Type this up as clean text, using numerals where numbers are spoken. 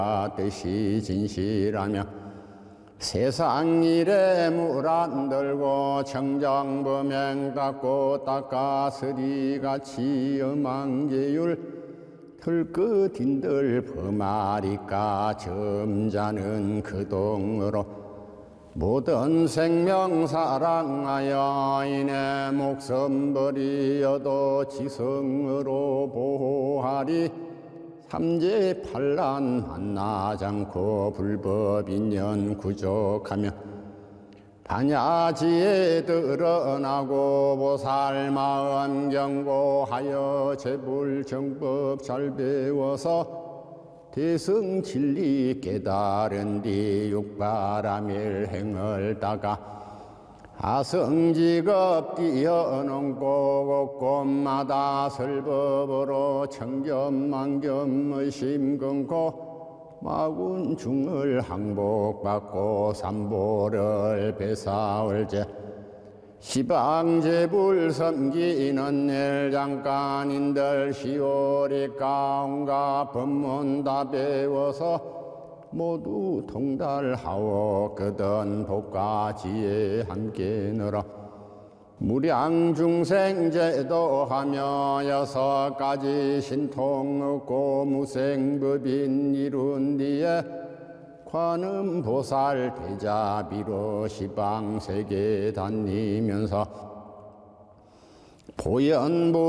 뜻이 진실하며 세상 일에 물 안 들고 청정범행 닦고 닦아서리같이 엄한계율 털끝인들 범하리까 점자는 그동으로 모든 생명 사랑하여 이내 목숨 버리어도 지성으로 보호하리 삼재 반란 만나지 않고 불법인연 구족하며 반야지에 드러나고 보살마음 경고하여 재불정법 잘 배워서 대승진리 깨달은 뒤 육바라밀 행을 따가 아성직업 뛰어넘고 곳곳마다 설법으로 청겸만겸 의심 끊고 마군중을 항복받고 삼보를 배사올제 시방제불 섬기는 일 잠깐인들 시오리 가운가 법문 다 배워서 모두 통달하오 그든 복가지에 함께 늘어 무량중생제도하며 6가지 신통 얻고 무생법인 이룬 뒤에 관음보살 대자비로 시방세계 다니면서 보현보